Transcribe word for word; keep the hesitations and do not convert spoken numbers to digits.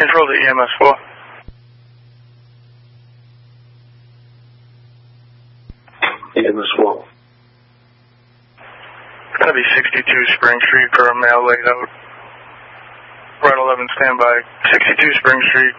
Control to E M S four. E M S four. That'll be sixty-two Spring Street for a male laid out. Red eleven, standby. sixty-two Spring Street.